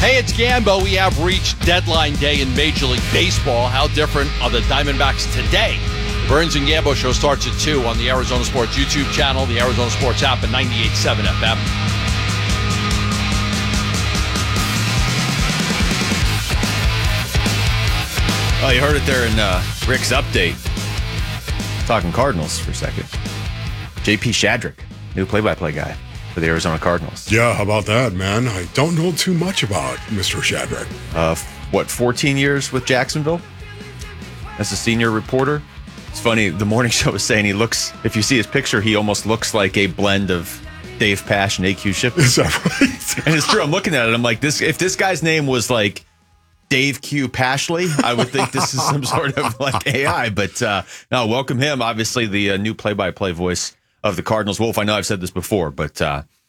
Hey, it's Gambo. We have reached deadline day in Major League Baseball. How different are the Diamondbacks today? The Burns and Gambo show starts at 2 on the Arizona Sports YouTube channel, the Arizona Sports app, and 98.7 FM. Well, you heard it there in Rick's update. Talking Cardinals for a second. J.P. Shadrick, new play-by-play guy for the Arizona Cardinals. Yeah, how about that, man? I don't know too much about Mr. Shadrick. 14 years with Jacksonville as a senior reporter? It's funny, the morning show was saying he looks, if you see his picture, he almost looks like a blend of Dave Pasch and A.Q. Shipman. Is that right? And it's true. I'm looking at it. I'm like, if this guy's name was like Dave Q. Pashley, I would think this is some sort of like AI. But no, welcome him. Obviously, the new play-by-play voice of the Cardinals. Wolf, I know I've said this before, but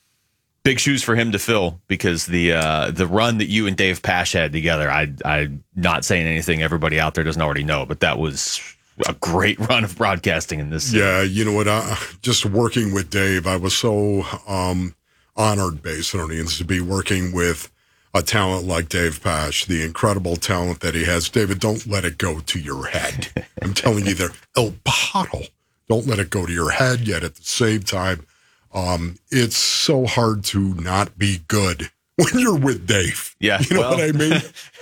big shoes for him to fill because the run that you and Dave Pasch had together, I'm not saying anything everybody out there doesn't already know, but that was a great run of broadcasting in this. Yeah, you know what? Just working with Dave, I was so honored, Basinonians, to be working with a talent like Dave Pasch, the incredible talent that he has. David, don't let it go to your head. I'm telling you, El Pato. Don't let it go to your head, yet at the same time, it's so hard to not be good when you're with Dave. Yeah. You know what I mean?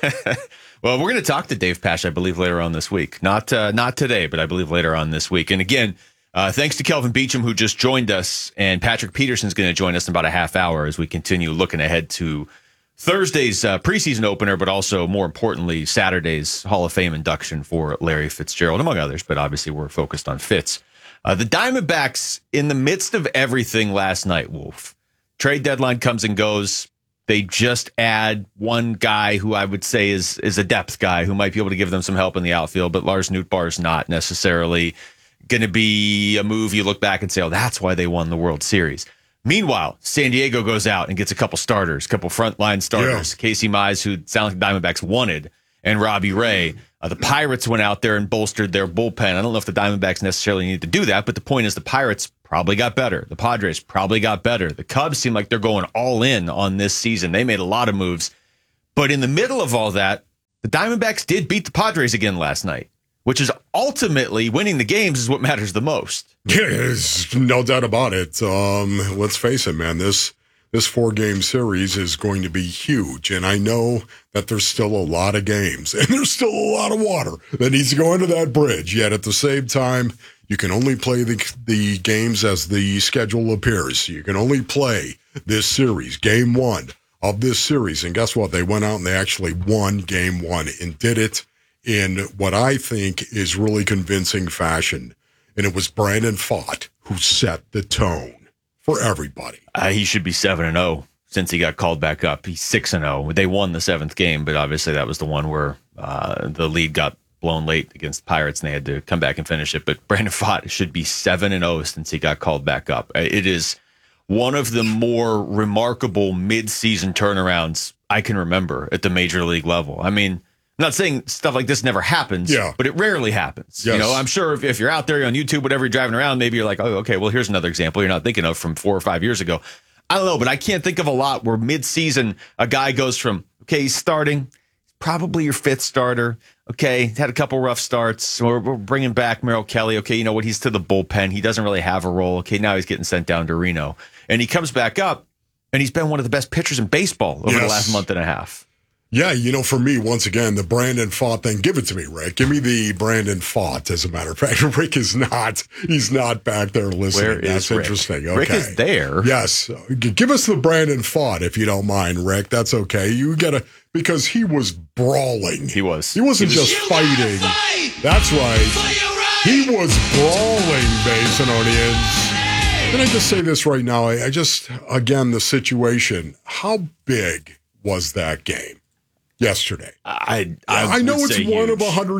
Well, we're going to talk to Dave Pasch, I believe, later on this week. Not today, but I believe later on this week. And again, thanks to Kelvin Beachum, who just joined us, and Patrick Peterson's going to join us in about a half hour as we continue looking ahead to Thursday's preseason opener, but also, more importantly, Saturday's Hall of Fame induction for Larry Fitzgerald, among others. But obviously, we're focused on Fitz. The Diamondbacks, in the midst of everything last night, Wolf, trade deadline comes and goes. They just add one guy who I would say is a depth guy who might be able to give them some help in the outfield, but Lars Nootbaar is not necessarily going to be a move you look back and say, oh, that's why they won the World Series. Meanwhile, San Diego goes out and gets a couple starters, a couple frontline starters. Yeah. Casey Mize, who sounds like Diamondbacks wanted, and Robbie Ray. The Pirates went out there and bolstered their bullpen. I don't know if the Diamondbacks necessarily need to do that, but the point is the Pirates probably got better. The Padres probably got better. The Cubs seem like they're going all in on this season. They made a lot of moves. But in the middle of all that, the Diamondbacks did beat the Padres again last night, which is ultimately winning the games is what matters the most. Yeah, there's no doubt about it. Let's face it, man. This 4-game series is going to be huge. And I know that there's still a lot of games and there's still a lot of water that needs to go into that bridge. Yet at the same time, you can only play the games as the schedule appears. You can only play this series, game 1 of this series. And guess what? They went out and they actually won game 1 and did it in what I think is really convincing fashion. And it was Brandon Pfaadt who set the tone for everybody. He should be 7-0 since he got called back up. He's 6-0. They won the 7th game, but obviously that was the one where the lead got blown late against the Pirates and they had to come back and finish it. But Brandon Pfaadt should be 7-0 since he got called back up. It is one of the more remarkable mid-season turnarounds I can remember at the major league level. I mean, I'm not saying stuff like this never happens, but it rarely happens. Yes. You know, I'm sure if you're out there, you're on YouTube, whatever, you're driving around, maybe you're like, oh, okay, well, here's another example you're not thinking of from 4 or 5 years ago. I don't know, but I can't think of a lot where mid-season a guy goes from, okay, he's starting, probably your 5th starter, okay, had a couple rough starts, we're bringing back Merrill Kelly, okay, you know what, he's to the bullpen, he doesn't really have a role, okay, now he's getting sent down to Reno. And he comes back up, and he's been one of the best pitchers in baseball over the last month and a half. Yeah, you know, for me, once again, the Brandon Pfaadt thing, give it to me, Rick. Give me the Brandon Pfaadt, as a matter of fact. Rick is not, he's not back there listening. Where That's is Rick? Interesting. Okay. Rick is there. Yes. Give us the Brandon Pfaadt, if you don't mind, Rick. That's okay. You get a, because he was brawling. He was. He wasn't just fighting. That's right. He was brawling, Basinonians. Can I just say this right now? I just, again, the situation, how big was that game yesterday? I know it's one huge. of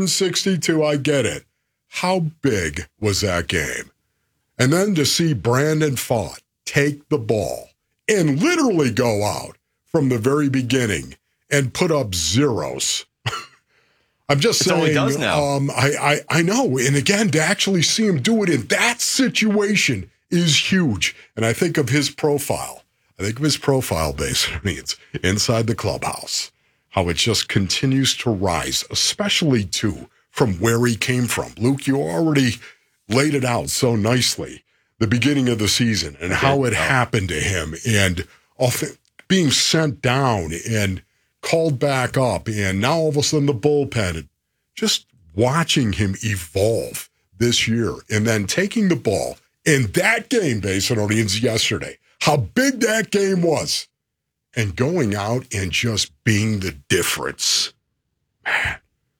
162. I get it. How big was that game? And then to see Brandon Pfaadt take the ball and literally go out from the very beginning and put up zeros. I'm just saying. All he does now. I know. And again, to actually see him do it in that situation is huge. And I think of his profile. I think of his profile base. I mean, it's inside the clubhouse, how it just continues to rise, especially, too, from where he came from. Luke, you already laid it out so nicely, the beginning of the season and how it happened to him and being sent down and called back up, and now all of a sudden the bullpen, and just watching him evolve this year and then taking the ball in that game, Basinonians, yesterday, how big that game was, and going out and just being the difference. Man,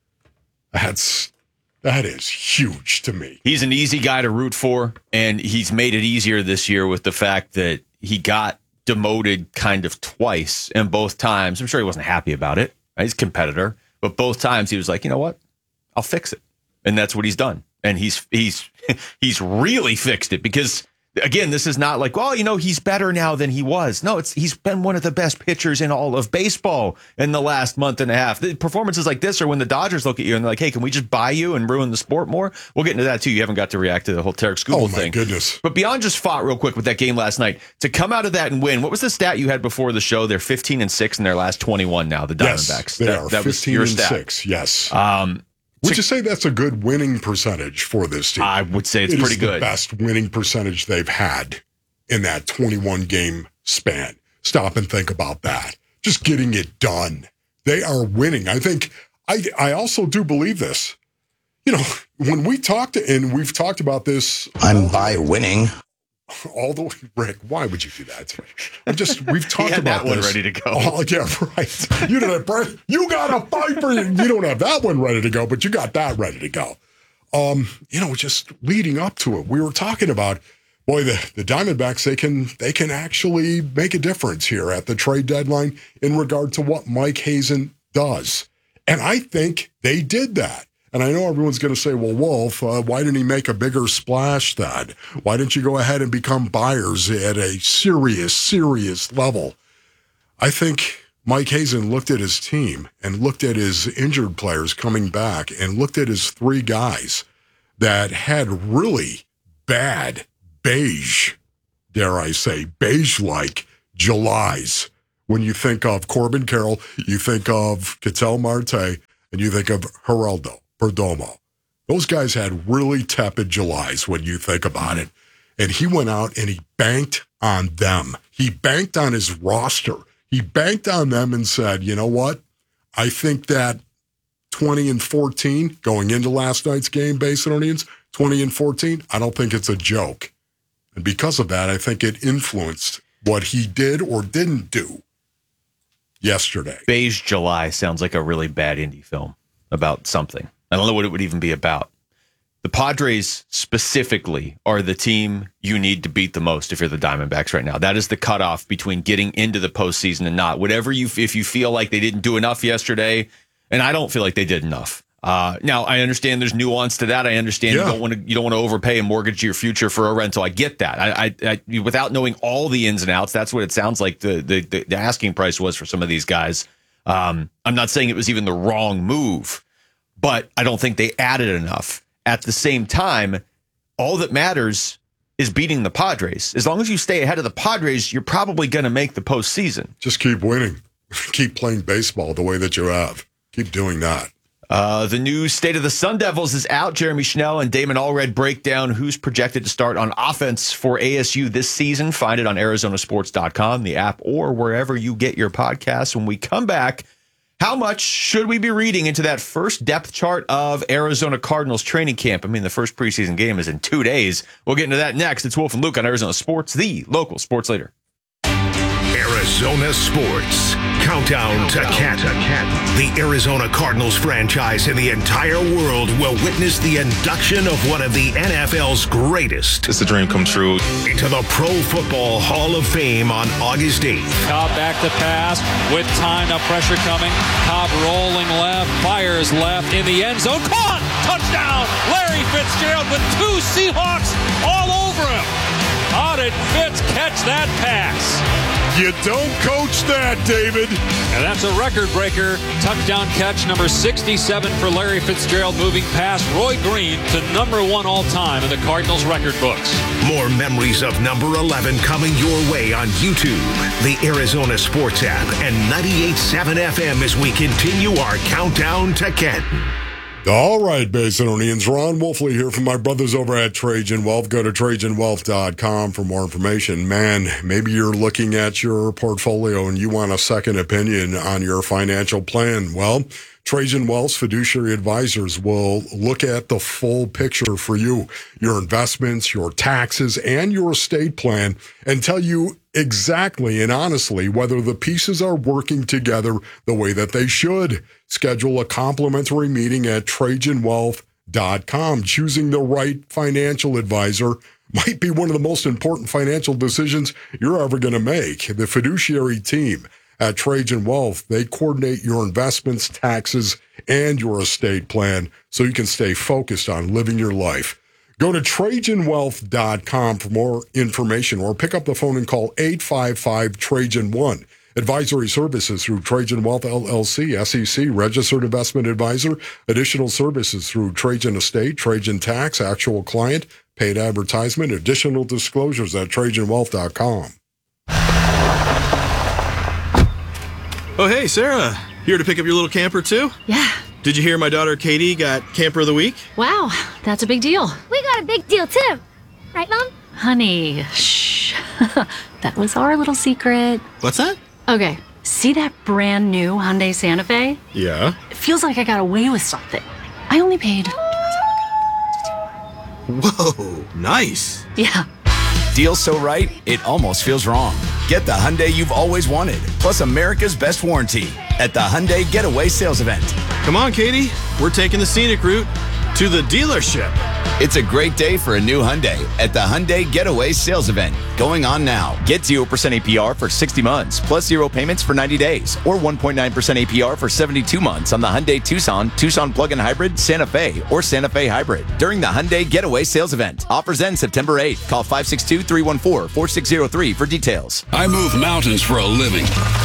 that is huge to me. He's an easy guy to root for, and he's made it easier this year with the fact that he got demoted kind of twice, and both times, I'm sure he wasn't happy about it. Right? He's a competitor, but both times he was like, you know what? I'll fix it. And that's what he's done. And he's really fixed it because, again, this is not like, well, he's better now than he was. No, he's been one of the best pitchers in all of baseball in the last month and a half. The performances like this are when the Dodgers look at you and they're like, hey, can we just buy you and ruin the sport more? We'll get into that, too. You haven't got to react to the whole Tarek Skubal thing. Oh, my goodness. But beyond just fought real quick with that game last night, to come out of that and win, what was the stat you had before the show? They're 15-6 in their last 21 now, the Diamondbacks. Yes, they are 15-6, yes. Would you say that's a good winning percentage for this team? I would say it's pretty good. It is the best winning percentage they've had in that 21-game span. Stop and think about that. Just getting it done. They are winning. I think, I also do believe this. When we talked, and we've talked about this. I'm by winning. All the way, Rick, why would you do that to me? We've talked about that one this. Ready to go. Oh, yeah, right. You got a fight for you. You don't have that one ready to go, but you got that ready to go. Just leading up to it, we were talking about, boy, the Diamondbacks, they can actually make a difference here at the trade deadline in regard to what Mike Hazen does. And I think they did that. And I know everyone's going to say, well, Wolf, why didn't he make a bigger splash then? Why didn't you go ahead and become buyers at a serious level? I think Mike Hazen looked at his team and looked at his injured players coming back and looked at his three guys that had really bad beige, dare I say, beige-like Julys. When you think of Corbin Carroll, you think of Ketel Marte, and you think of Geraldo Perdomo. Those guys had really tepid Julys when you think about it. And he went out and he banked on them. He banked on his roster. He banked on them and said, you know what? I think that 20-14 going into last night's game, Basinonians, 20-14, I don't think it's a joke. And because of that, I think it influenced what he did or didn't do yesterday. Beige July sounds like a really bad indie film about something. I don't know what it would even be about. The Padres specifically are the team you need to beat the most if you're the Diamondbacks right now. That is the cutoff between getting into the postseason and not. If you feel like they didn't do enough yesterday, and I don't feel like they did enough. Now, I understand there's nuance to that. I understand you don't want to overpay and mortgage your future for a rental. I get that. I without knowing all the ins and outs, that's what it sounds like the asking price was for some of these guys. I'm not saying it was even the wrong move, but I don't think they added enough. At the same time, all that matters is beating the Padres. As long as you stay ahead of the Padres, you're probably going to make the postseason. Just keep winning. Keep playing baseball the way that you have. Keep doing that. The new State of the Sun Devils is out. Jeremy Schnell and Damon Allred break down who's projected to start on offense for ASU this season. Find it on ArizonaSports.com, the app, or wherever you get your podcasts. When we come back, how much should we be reading into that first depth chart of Arizona Cardinals training camp? I mean, the first preseason game is in 2 days. We'll get into that next. It's Wolf and Luke on Arizona Sports, the local sports leader. Arizona Sports. Countdown to Canton. The Arizona Cardinals franchise in the entire world will witness the induction of one of the NFL's greatest. It's a dream come true. Into the Pro Football Hall of Fame on August 8th. Cobb back to pass with time, now pressure coming. Cobb rolling left, fires left in the end zone. Caught! Touchdown! Larry Fitzgerald with two Seahawks all over him. How did Fitz catch that pass? You don't coach that, David. And that's a record breaker. Touchdown catch number 67 for Larry Fitzgerald, moving past Roy Green to number 1 all time in the Cardinals record books. More memories of number 11 coming your way on YouTube, the Arizona Sports app, and 98.7 FM as we continue our countdown to Canton. All right, Basinonians. Ron Wolfley here from my brothers over at Trajan Wealth. Go to TrajanWealth.com for more information. Man, maybe you're looking at your portfolio and you want a second opinion on your financial plan. Well, Trajan Wealth's fiduciary advisors will look at the full picture for you, your investments, your taxes, and your estate plan, and tell you exactly and honestly whether the pieces are working together the way that they should. Schedule a complimentary meeting at TrajanWealth.com. Choosing the right financial advisor might be one of the most important financial decisions you're ever going to make. The fiduciary team at Trajan Wealth, they coordinate your investments, taxes, and your estate plan so you can stay focused on living your life. Go to TrajanWealth.com for more information or pick up the phone and call 855-TRAJAN-1. Advisory services through Trajan Wealth LLC, SEC, registered investment advisor. Additional services through Trajan Estate, Trajan Tax, actual client, paid advertisement. Additional disclosures at TrajanWealth.com. Oh, hey, Sarah. Here to pick up your little camper, too? Yeah. Did you hear my daughter Katie got Camper of the Week? Wow, that's a big deal. We got a big deal, too. Right, Mom? Honey, shh. That was our little secret. What's that? Okay, see that brand new Hyundai Santa Fe? Yeah. It feels like I got away with something. I only paid... Whoa, nice. Yeah. Deal so right, it almost feels wrong. Get the Hyundai you've always wanted, plus America's best warranty at the Hyundai Getaway Sales Event. Come on, Katie. We're taking the scenic route to the dealership. It's a great day for a new Hyundai at the Hyundai Getaway Sales Event. Going on now. Get 0% APR for 60 months, plus 0 payments for 90 days, or 1.9% APR for 72 months on the Hyundai Tucson, Tucson Plug-in Hybrid, Santa Fe, or Santa Fe Hybrid during the Hyundai Getaway Sales Event. Offers end September 8th. Call 562-314-4603 for details. I move mountains for a living.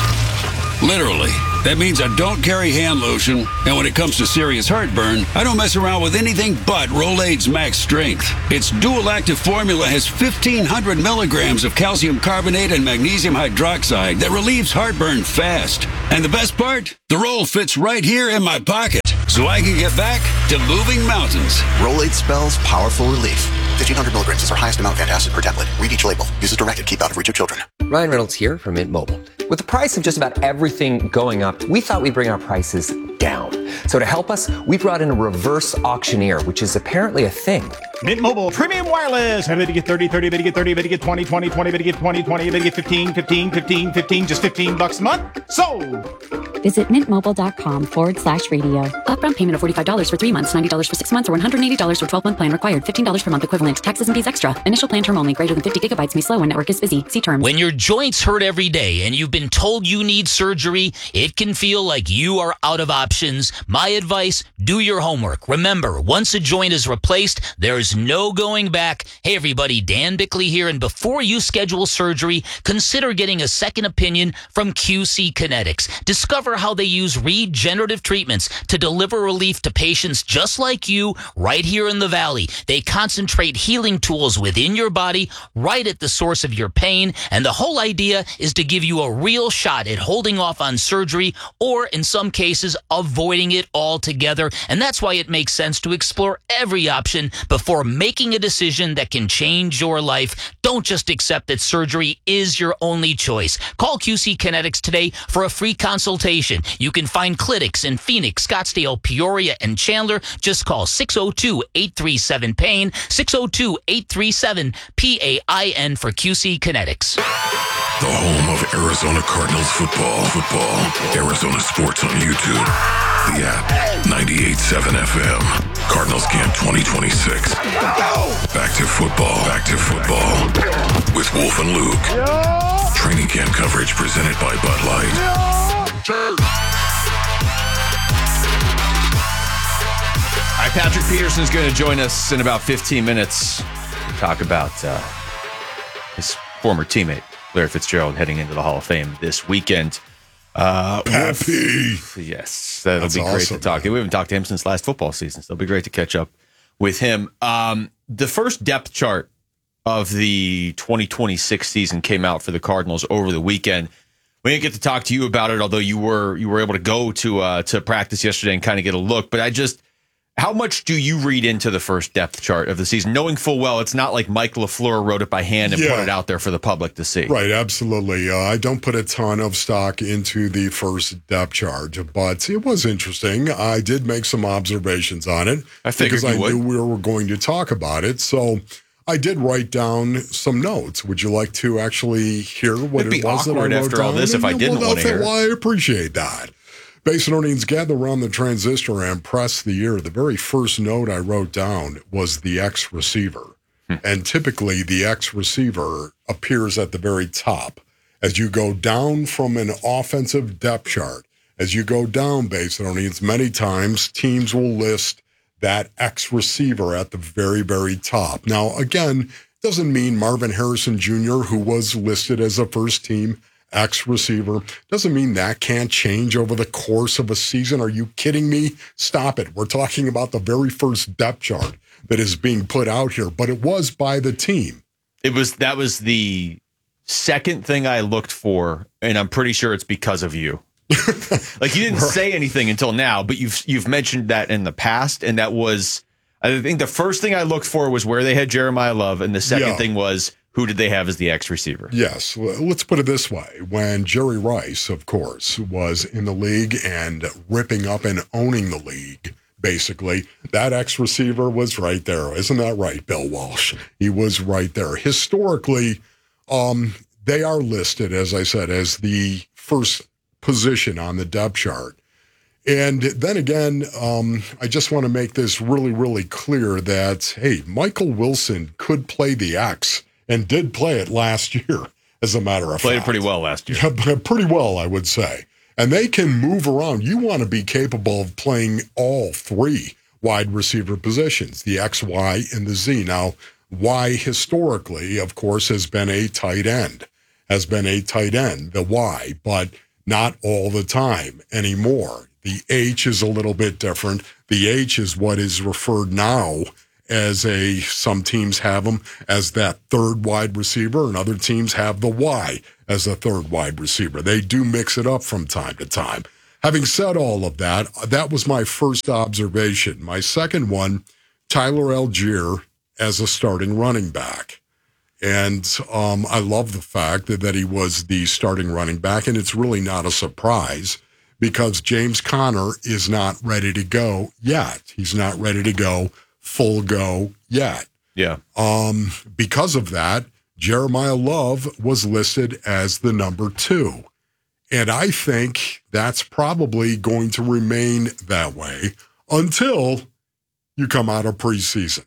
Literally. That means I don't carry hand lotion, and when it comes to serious heartburn, I don't mess around with anything but Rolaids Max Strength. Its dual-active formula has 1,500 milligrams of calcium carbonate and magnesium hydroxide that relieves heartburn fast. And the best part? The roll fits right here in my pocket, so I can get back to moving mountains. Rolaids spells powerful relief. 1,500 milligrams is our highest amount of antacid per tablet. Read each label. Use as directed. Keep out of reach of children. Ryan Reynolds here from Mint Mobile. With the price of just about everything going up, we thought we'd bring our prices down. So to help us, we brought in a reverse auctioneer, which is apparently a thing. Mint Mobile Premium Wireless. How to get 30, 30, to get 30, to get 20, 20, 20, to get 20, 20, to get 15, 15, 15, 15, just $15 a month. Sold! Visit mintmobile.com/radio. Upfront payment of $45 for 3 months, $90 for 6 months, or $180 for 12-month plan required. $15 per month equivalent. Taxes and fees extra. Initial plan term only. Greater than 50 gigabytes may slow when network is busy. See terms. When your joints hurt every day and you've been told you need surgery, it can feel like you are out of options. My advice, do your homework. Remember, once a joint is replaced, there's no going back. Hey everybody, Dan Bickley here, and before you schedule surgery, consider getting a second opinion from QC Kinetics. Discover how they use regenerative treatments to deliver relief to patients just like you right here in the Valley. They concentrate healing tools within your body right at the source of your pain, and the whole idea is to give you a real shot at holding off on surgery or, in some cases, avoiding it altogether. And that's why it makes sense to explore every option before making a decision that can change your life. Don't just accept that surgery is your only choice. Call QC Kinetics today for a free consultation. You can find clinics in Phoenix, Scottsdale, Peoria, and Chandler. Just call 602-837-PAIN, 602-837-PAIN for QC Kinetics. The home of Arizona Cardinals football. Arizona Sports on YouTube. The app. 98.7 FM. Cardinals Camp 2026. Back to football. With Wolf and Luke. Training camp coverage presented by Bud Light. All right, Patrick Peterson is going to join us in about 15 minutes to talk about his former teammate, Larry Fitzgerald heading into the Hall of Fame this weekend. Pappy. Yes, that'll be great awesome, to talk. We haven't talked to him since last football season, so it'll be great to catch up with him. The first depth chart of the 2026 season came out for the Cardinals over the weekend. We didn't get to talk to you about it, although you were able to go to practice yesterday and kind of get a look. But how much do you read into the first depth chart of the season, knowing full well it's not like Mike LaFleur wrote it by hand and put it out there for the public to see? Right, absolutely. I don't put a ton of stock into the first depth chart, but it was interesting. I did make some observations on it. I figured because I knew we were going to talk about it. So I did write down some notes. Would you like to actually hear what it was that I wrote down? It'd be awkward after all this if I didn't want to hear. Well, I appreciate that. Base and earnings gather around the transistor and press the ear. The very first note I wrote down was the X receiver. And typically the X receiver appears at the very top. As you go down from an offensive depth chart, as you go down base and earnings, many times teams will list that X receiver at the very, very top. Now, again, doesn't mean Marvin Harrison Jr., who was listed as a first team X receiver, doesn't mean that can't change over the course of a season. Are you kidding me? Stop it. We're talking about the very first depth chart that is being put out here, but it was by the team. That was the second thing I looked for, and I'm pretty sure it's because of you. Like, you didn't say anything until now, but you've mentioned that in the past, and that was, I think the first thing I looked for was where they had Jeremiah Love, and the second thing was, who did they have as the X receiver? Yes. Let's put it this way. When Jerry Rice, of course, was in the league and ripping up and owning the league, basically, that X receiver was right there. Isn't that right, Bill Walsh? He was right there. Historically, they are listed, as I said, as the first position on the depth chart. And then again, I just want to make this really, really clear that, hey, Michael Wilson could play the X and did play it last year, as a matter of fact. Played it pretty well last year. Yeah, pretty well, I would say. And they can move around. You want to be capable of playing all three wide receiver positions, the X, Y, and the Z. Now, Y historically, of course, has been a tight end, the Y, but not all the time anymore. The H is a little bit different. The H is what is referred now as some teams have them as that third wide receiver, and other teams have the Y as a third wide receiver. They do mix it up from time to time. Having said all of that, that was my first observation. My second one, Tyler Algier as a starting running back. And I love the fact that he was the starting running back, and it's really not a surprise because James Conner is not ready to go yet. He's not ready to go full go yet. Yeah. Because of that, Jeremiah Love was listed as the number 2. And I think that's probably going to remain that way until you come out of preseason.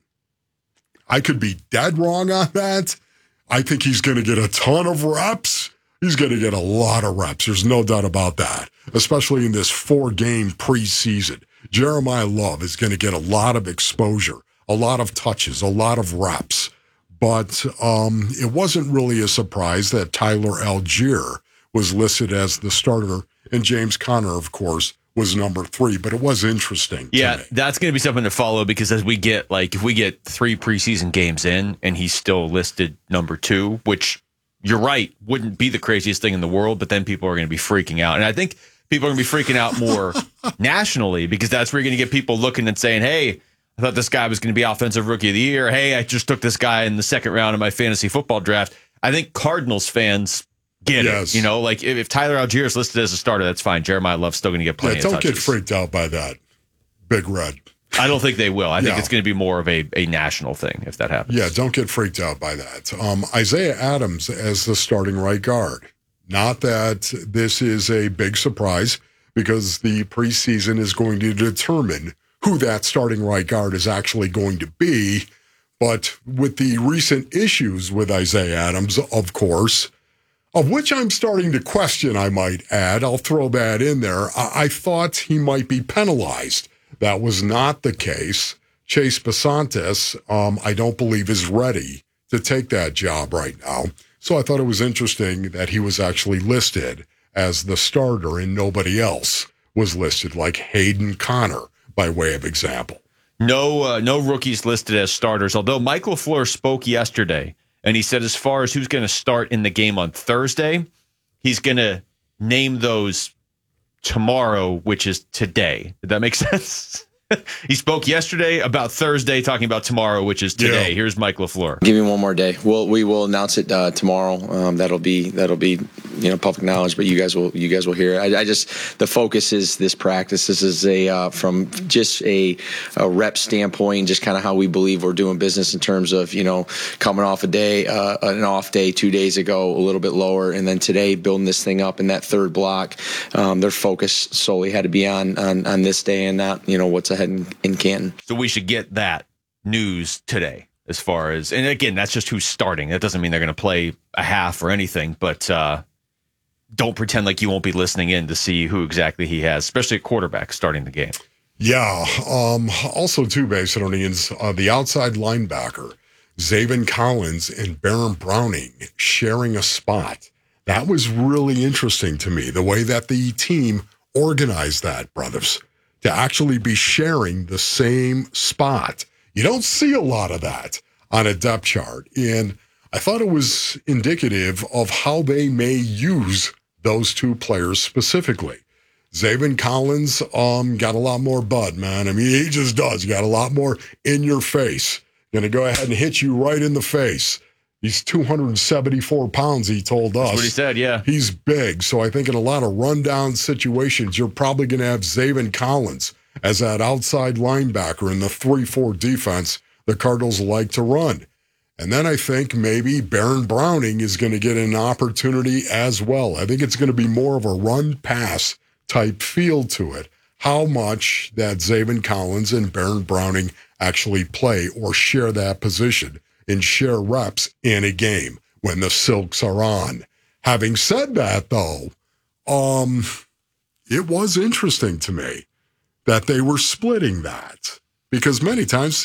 I could be dead wrong on that. I think he's going to get a ton of reps. He's going to get a lot of reps. There's no doubt about that, especially in this 4-game preseason. Jeremiah Love is going to get a lot of exposure, a lot of touches, a lot of reps. But it wasn't really a surprise that Tyler Algier was listed as the starter, and James Conner, of course, was number 3. But it was interesting. Yeah, that's going to be something to follow because if we get 3 preseason games in and he's still listed number 2, which you're right, wouldn't be the craziest thing in the world, but then people are going to be freaking out. And I think people are going to be freaking out more nationally because that's where you're going to get people looking and saying, hey, I thought this guy was going to be Offensive Rookie of the Year. Hey, I just took this guy in the second round of my fantasy football draft. I think Cardinals fans get it. You know, like if Tyler Algier is listed as a starter, that's fine. Jeremiah Love's still going to get plenty of touches. Don't get freaked out by that, Big Red. I don't think they will. I think it's going to be more of a national thing if that happens. Yeah, don't get freaked out by that. Isaiah Adams as the starting right guard. Not that this is a big surprise because the preseason is going to determine who that starting right guard is actually going to be. But with the recent issues with Isaiah Adams, of course, of which I'm starting to question, I might add, I'll throw that in there, I thought he might be penalized. That was not the case. Chase Basantes, I don't believe is ready to take that job right now. So I thought it was interesting that he was actually listed as the starter and nobody else was listed, like Hayden Connor, by way of example. No rookies listed as starters, although Mike LaFleur spoke yesterday, and he said as far as who's going to start in the game on Thursday, he's going to name those tomorrow, which is today. Did that make sense? He spoke yesterday about Thursday, talking about tomorrow, which is today. Yeah. Here's Mike LaFleur. Give me one more day. We will announce it tomorrow. That'll be public knowledge, but you guys will hear it. I just, the focus is this practice. This is from just a rep standpoint, just kind of how we believe we're doing business in terms of coming off a day, an off day 2 days ago, a little bit lower, and then today building this thing up in that third block. Their focus solely had to be on this day and not what's ahead in Canton. So we should get that news today as far as, and again, that's just who's starting. That doesn't mean they're going to play a half or anything, but don't pretend like you won't be listening in to see who exactly he has, especially at quarterback starting the game. Yeah. Also, too, Basinonians, the outside linebacker, Zaven Collins and Baron Browning sharing a spot. That was really interesting to me, the way that the team organized that, brothers, to actually be sharing the same spot. You don't see a lot of that on a depth chart. And I thought it was indicative of how they may use those two players specifically. Zaven Collins got a lot more bud, man. I mean, he just does. You got a lot more in your face. Going to go ahead and hit you right in the face. He's 274 pounds, he told us. That's what he said, yeah. He's big. So I think in a lot of rundown situations, you're probably going to have Zaven Collins as that outside linebacker in the 3-4 defense the Cardinals like to run. And then I think maybe Baron Browning is going to get an opportunity as well. I think it's going to be more of a run-pass type feel to it. How much that Zaven Collins and Baron Browning actually play or share that position and share reps in a game when the Silks are on. Having said that, though, it was interesting to me that they were splitting that. Because many times,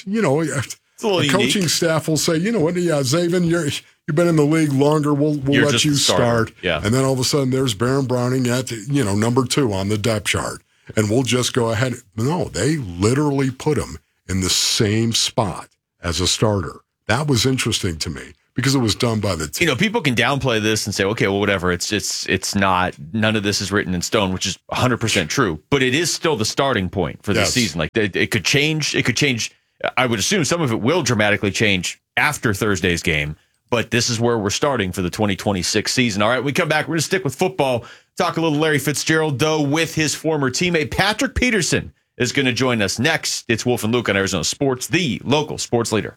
the coaching staff will say, Zaven, you've been in the league longer, we'll let you start. Yeah. And then all of a sudden there's Baron Browning at, number 2 on the depth chart. And we'll just go ahead. No, they literally put him in the same spot as a starter. That was interesting to me because it was done by the team. People can downplay this and say, okay, well, whatever. It's not, none of this is written in stone, which is 100% true. But it is still the starting point for the season. Like it could change. It could change. I would assume some of it will dramatically change after Thursday's game. But this is where we're starting for the 2026 season. All right, we come back. We're going to stick with football. Talk a little Larry Fitzgerald, though, with his former teammate Patrick Peterson is going to join us next. It's Wolf and Luke on Arizona Sports, the local sports leader.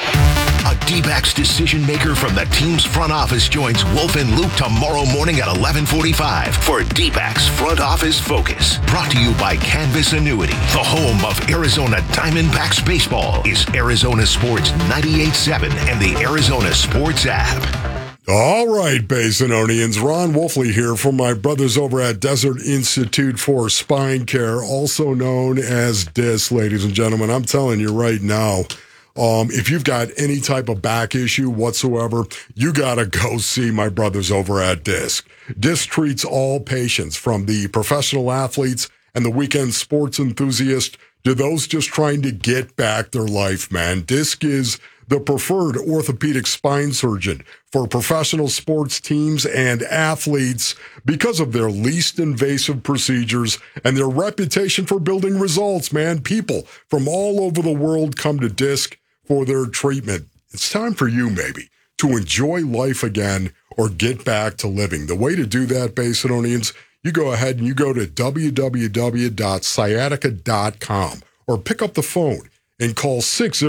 A D-backs decision maker from the team's front office joins Wolf and Luke tomorrow morning at 11:45 for D-backs Front Office Focus. Brought to you by Canvas Annuity. The home of Arizona Diamondbacks baseball is Arizona Sports 98.7 and the Arizona Sports app. All right, Basinonians. Ron Wolfley here from my brothers over at Desert Institute for Spine Care, also known as DISC, ladies and gentlemen. I'm telling you right now, if you've got any type of back issue whatsoever, you got to go see my brothers over at DISC. DISC treats all patients, from the professional athletes and the weekend sports enthusiast to those just trying to get back their life, man. DISC is the preferred orthopedic spine surgeon for professional sports teams and athletes because of their least invasive procedures and their reputation for building results, man. People from all over the world come to DISC for their treatment. It's time for you, maybe, to enjoy life again or get back to living. The way to do that, Basinonians, you go ahead and you go to www.sciatica.com or pick up the phone and call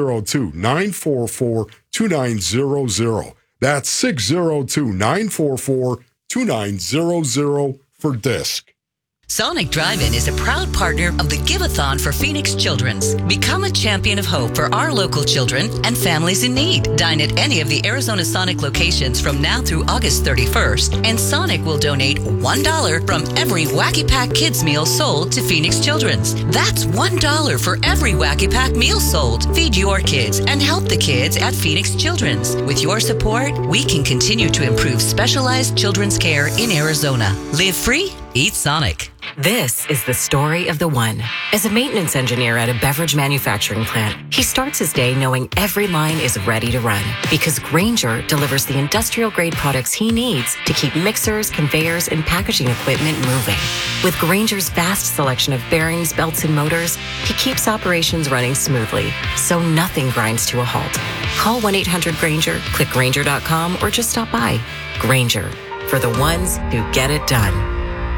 602-944-2900. That's 602-944-2900 for DISC. Sonic Drive-In is a proud partner of the Give-a-thon for Phoenix Children's. Become a champion of hope for our local children and families in need. Dine at any of the Arizona Sonic locations from now through August 31st, and Sonic will donate $1 from every Wacky Pack Kids meal sold to Phoenix Children's. That's $1 for every Wacky Pack meal sold. Feed your kids and help the kids at Phoenix Children's. With your support, we can continue to improve specialized children's care in Arizona. Live free, eat Sonic. This is the story of the one. As a maintenance engineer at a beverage manufacturing plant, he starts his day knowing every line is ready to run because Grainger delivers the industrial-grade products he needs to keep mixers, conveyors, and packaging equipment moving. With Grainger's vast selection of bearings, belts, and motors, he keeps operations running smoothly, so nothing grinds to a halt. Call 1-800-GRAINGER, click Grainger.com, or just stop by. Grainger, for the ones who get it done.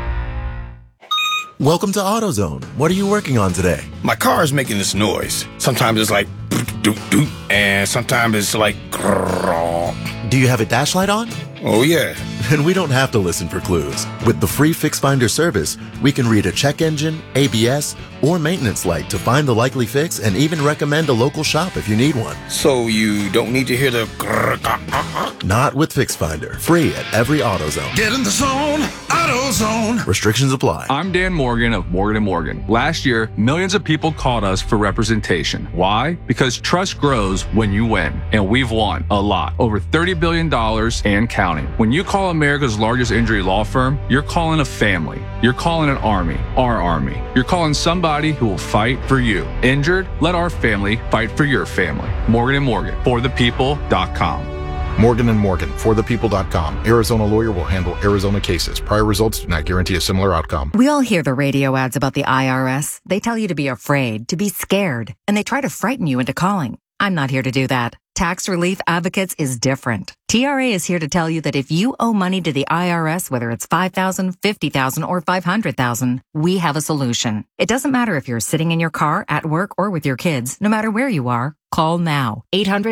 Welcome to AutoZone. What are you working on today? My car is making this noise. Sometimes it's like doot doot, and sometimes it's like grrrr. Do you have a dash light on? Oh yeah. Then we don't have to listen for clues. With the free Fix Finder service, we can read a check engine, ABS, or maintenance light to find the likely fix and even recommend a local shop if you need one. So you don't need to hear the grrrr. Not with Fix Finder. Free at every AutoZone. Get in the zone, AutoZone. Restrictions apply. I'm Dan Morgan of Morgan & Morgan. Last year, millions of people called us for representation. Why? Because trust grows when you win. And we've won a lot. Over $30 billion and counting. When you call America's largest injury law firm, you're calling a family. You're calling an army, our army. You're calling somebody who will fight for you. Injured? Let our family fight for your family. Morgan & Morgan, forthepeople.com. Morgan & Morgan, forthepeople.com. Arizona lawyer will handle Arizona cases. Prior results do not guarantee a similar outcome. We all hear the radio ads about the IRS. They tell you to be afraid, to be scared, and they try to frighten you into calling. I'm not here to do that. Tax Relief Advocates is different. TRA is here to tell you that if you owe money to the IRS, whether it's $5,000, $50,000, or $500,000, we have a solution. It doesn't matter if you're sitting in your car, at work, or with your kids. No matter where you are, call now.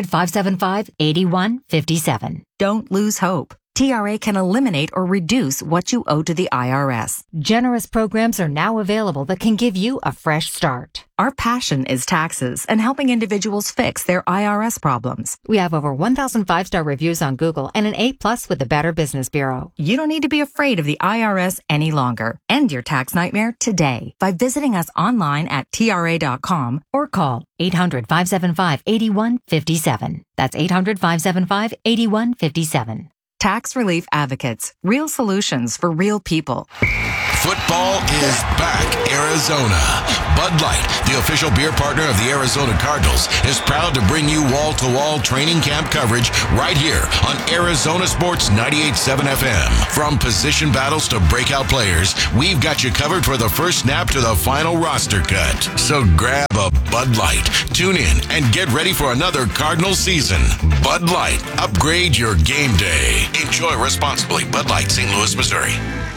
800-575-8157. Don't lose hope. TRA can eliminate or reduce what you owe to the IRS. Generous programs are now available that can give you a fresh start. Our passion is taxes and helping individuals fix their IRS problems. We have over 1,000 5-star reviews on Google and an A+ with the Better Business Bureau. You don't need to be afraid of the IRS any longer. End your tax nightmare today by visiting us online at TRA.com or call 800-575-8157. That's 800-575-8157. Tax Relief Advocates. Real solutions for real people. Football is back, Arizona. Bud Light, the official beer partner of the Arizona Cardinals, is proud to bring you wall-to-wall training camp coverage right here on Arizona Sports 98.7 FM. From position battles to breakout players, we've got you covered for the first snap to the final roster cut. So grab a Bud Light, tune in, and get ready for another Cardinal season. Bud Light, upgrade your game day. Enjoy responsibly. Bud Light, St. Louis, Missouri.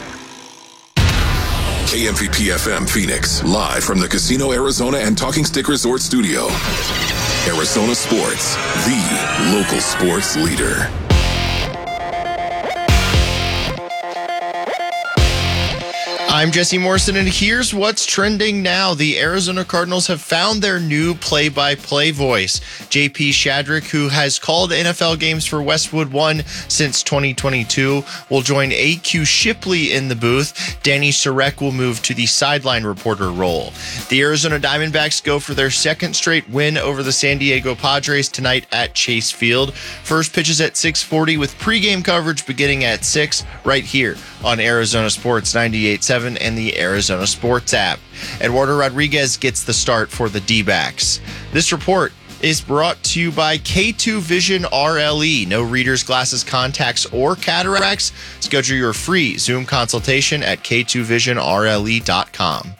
KMVP FM Phoenix, live from the Casino Arizona and Talking Stick Resort Studio. Arizona Sports, the local sports leader. I'm Jesse Morrison, and here's what's trending now. The Arizona Cardinals have found their new play-by-play voice. JP Shadrick, who has called NFL games for Westwood One since 2022, will join AQ Shipley in the booth. Danny Sarek will move to the sideline reporter role. The Arizona Diamondbacks go for their second straight win over the San Diego Padres tonight at Chase Field. First pitch is at 6:40 with pregame coverage beginning at 6 right here on Arizona Sports 98.7 and the Arizona Sports app. Eduardo Rodriguez gets the start for the D-backs. This report is brought to you by K2 Vision RLE. No readers, glasses, contacts, or cataracts. Schedule your free Zoom consultation at k2visionrle.com.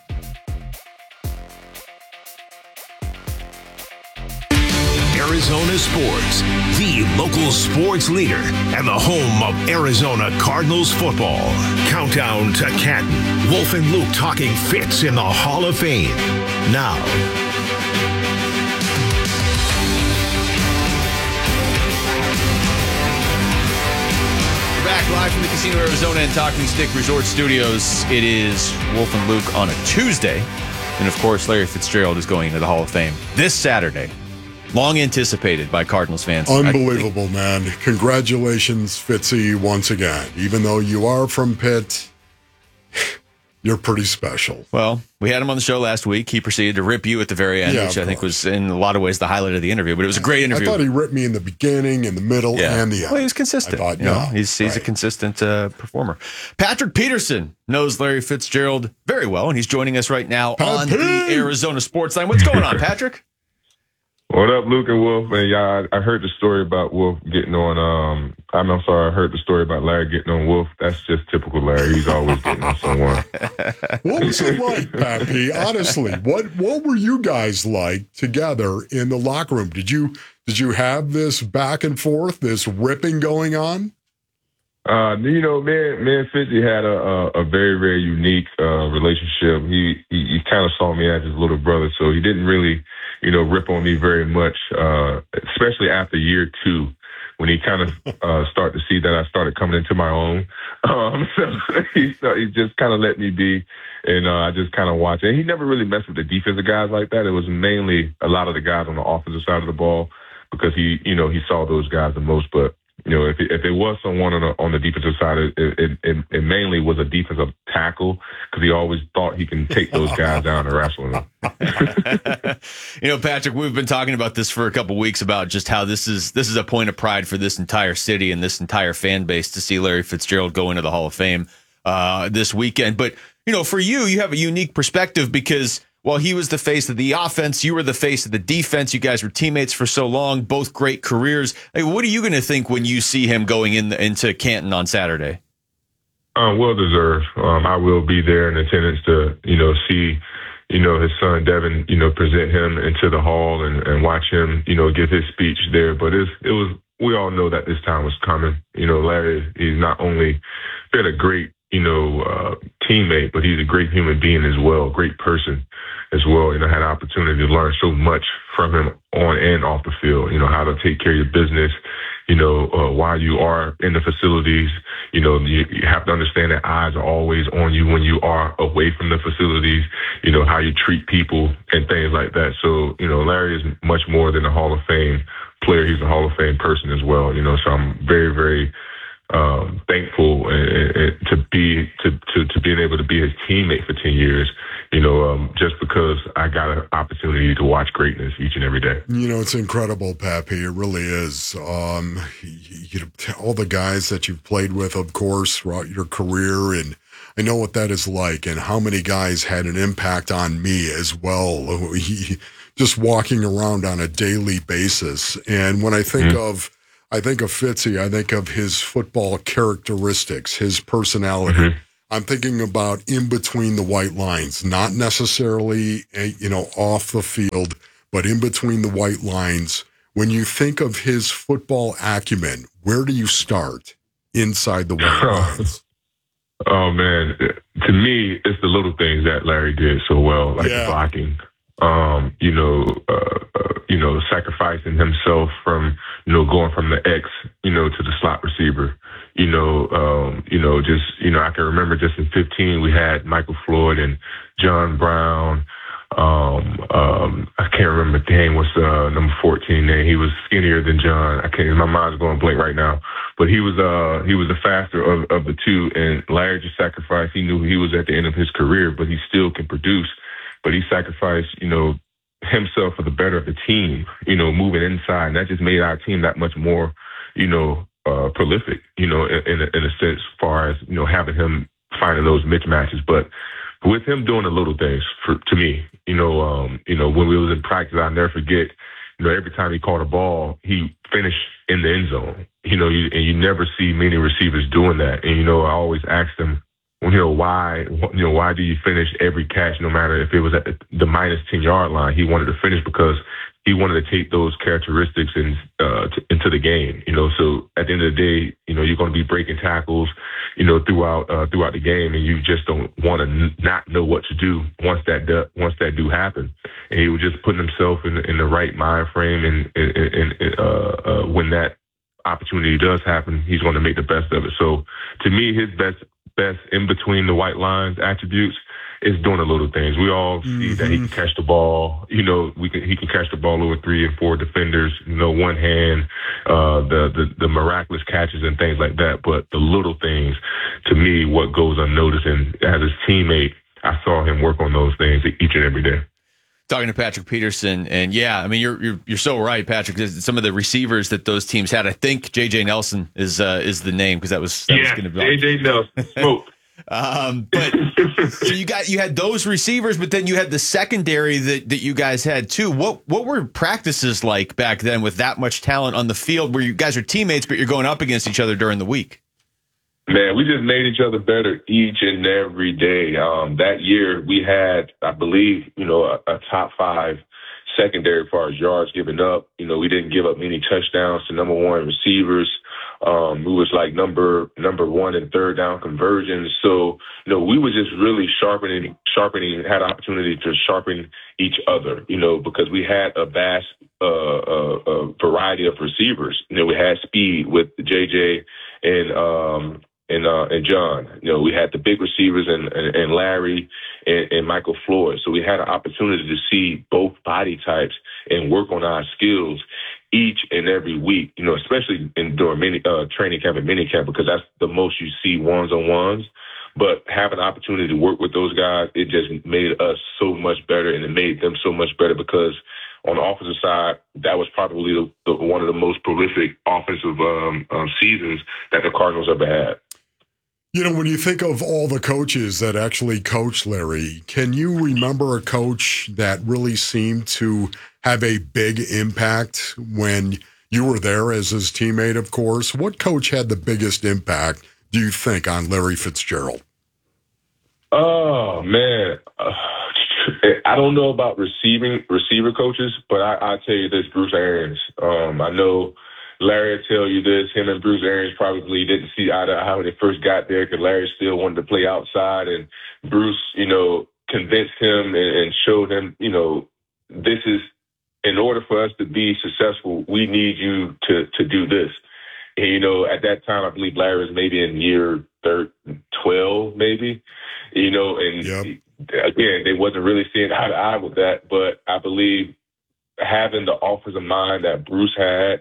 Arizona Sports, the local sports leader and the home of Arizona Cardinals football. Countdown to Canton. Wolf and Luke talking Fitz in the Hall of Fame. Now. Back back live from the Casino Arizona and Talking Stick Resort Studios. It is Wolf and Luke on a Tuesday. And, of course, Larry Fitzgerald is going into the Hall of Fame this Saturday. Long anticipated by Cardinals fans. Unbelievable, man. Congratulations, Fitzy, once again. Even though you are from Pitt, you're pretty special. Well, we had him on the show last week. He proceeded to rip you at the very end, which I think was in a lot of ways the highlight of the interview. But it was a great interview. I thought he ripped me in the beginning, in the middle, and the end. Well, he was consistent. I thought, he's a consistent performer. Patrick Peterson knows Larry Fitzgerald very well, and he's joining us right now on the Arizona Sports Line. What's going on, Patrick? What up, Luke and Wolf? And yeah, I heard the story about Wolf getting on. I heard the story about Larry getting on Wolf. That's just typical Larry. He's always getting on someone. What was it like, Pappy? Honestly, what were you guys like together in the locker room? Did you have this back and forth, this ripping going on? Me and Fitzy had a very, very unique relationship. He kind of saw me as his little brother, so he didn't really, rip on me very much, especially after year 2, when he kind of started to see that I started coming into my own. So he just kind of let me be, and I just kind of watched. And he never really messed with the defensive guys like that. It was mainly a lot of the guys on the offensive side of the ball because he saw those guys the most. But if there was someone on the defensive side, it mainly was a defensive tackle because he always thought he can take those guys down and wrestle them. Patrick, we've been talking about this for a couple weeks about just how this is a point of pride for this entire city and this entire fan base to see Larry Fitzgerald go into the Hall of Fame this weekend. But for you have a unique perspective because while he was the face of the offense, you were the face of the defense. You guys were teammates for so long, both great careers. What are you going to think when you see him going into Canton on Saturday? Well deserved. I will be there in attendance to, see, his son Devin, present him into the hall and watch him, give his speech there. But we all know that this time was coming. Larry, he's not only been a great, teammate, but he's a great human being as well, great person as well. I had an opportunity to learn so much from him on and off the field, how to take care of your business, while you are in the facilities, you have to understand that eyes are always on you when you are away from the facilities, how you treat people and things like that. So, Larry is much more than a Hall of Fame player. He's a Hall of Fame person as well, so I'm very, very thankful to being able to be his teammate for 10 years, just because I got an opportunity to watch greatness each and every day. It's incredible, Pappy. It really is. All the guys that you've played with, of course, throughout your career, and I know what that is like and how many guys had an impact on me as well. Just walking around on a daily basis. And when I think of Fitzy, I think of his football characteristics, his personality. Mm-hmm. I'm thinking about in between the white lines, not necessarily, off the field, but in between the white lines. When you think of his football acumen, where do you start inside the white lines? Oh, man. To me, it's the little things that Larry did so well, like the blocking. Sacrificing himself from, going from the X, to the slot receiver, I can remember just in 15, we had Michael Floyd and John Brown. I can't remember what's number 14 name. He was skinnier than John. My mind's going blank right now, but he was the faster of the two, and Larry just sacrificed. He knew he was at the end of his career, but he still can produce. But he sacrificed, himself for the better of the team, moving inside. And that just made our team that much more, prolific, in a sense, as far as, having him finding those mismatches. But with him doing the little things to me, when we was in practice, I'll never forget, every time he caught a ball, he finished in the end zone, and you never see many receivers doing that. And, I always asked him, why do you finish every catch, no matter if it was at the minus 10-yard line? He wanted to finish because he wanted to take those characteristics into the game. So at the end of the day, you're going to be breaking tackles, throughout the game, and you just don't want to not know what to do once that do happen. And he was just putting himself in the right mind frame, and when that opportunity does happen, he's going to make the best of it. So to me, his best in between the white lines attributes is doing the little things. We all see that he can catch the ball. He can catch the ball over 3 and 4 defenders, one hand, the miraculous catches and things like that. But the little things, to me, what goes unnoticed. And as his teammate, I saw him work on those things each and every day. Talking to Patrick Peterson, and you're so right, Patrick. Some of the receivers that those teams had, I think J.J. Nelson is the name, because that was going to be J.J. Nelson. Smoke. But so you had those receivers, but then you had the secondary that you guys had too. What were practices like back then with that much talent on the field, where you guys are teammates but you're going up against each other during the week? Man, we just made each other better each and every day. That year we had, I believe, a top 5 secondary as far as yards given up. We didn't give up many touchdowns to number 1 receivers. We was like number 1 in third down conversions. So, we were just really sharpening, had an opportunity to sharpen each other, because we had a vast variety of receivers. We had speed with JJ and John. We had the big receivers and Larry and Michael Floyd. So we had an opportunity to see both body types and work on our skills each and every week, especially during training camp and mini camp, because that's the most you see ones-on-ones. But having an opportunity to work with those guys, it just made us so much better, and it made them so much better, because on the offensive side, that was probably one of the most prolific offensive seasons that the Cardinals ever had. When you think of all the coaches that actually coached Larry, can you remember a coach that really seemed to have a big impact when you were there as his teammate, of course? What coach had the biggest impact, do you think, on Larry Fitzgerald? Oh, man. I don't know about receiver coaches, but I'll tell you this, Bruce Arians. I know Larry will tell you this. Him and Bruce Arians probably didn't see eye to eye when they first got there, because Larry still wanted to play outside. And Bruce, convinced him and showed him, this is, in order for us to be successful, we need you to do this. And, at that time, I believe Larry was maybe in year 12, maybe, and again, they wasn't really seeing eye to eye with that. But I believe having the offensive mind that Bruce had,